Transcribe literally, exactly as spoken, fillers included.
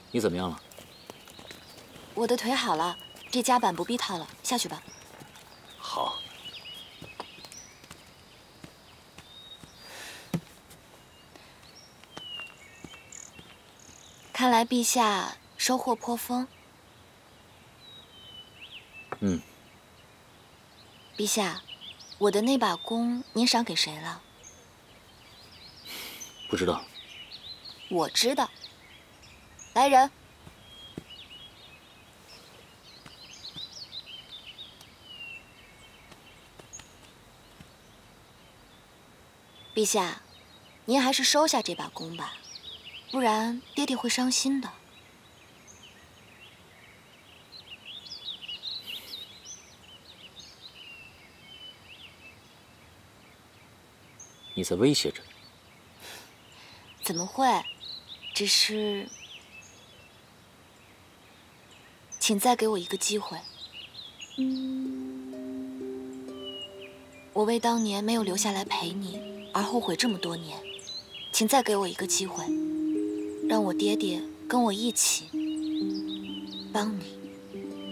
你怎么样了？ 我的腿好了，这夹板不必套了，下去吧。 好。 看来陛下收获颇丰。 嗯。 陛下，我的那把弓您赏给谁了？ 不知道。 我知道。来人！陛下，您还是收下这把弓吧，不然爹爹会伤心的。 你在威胁着？ 怎么会？只是，请再给我一个机会。我为当年没有留下来陪你而后悔这么多年，请再给我一个机会，让我爹爹跟我一起帮你。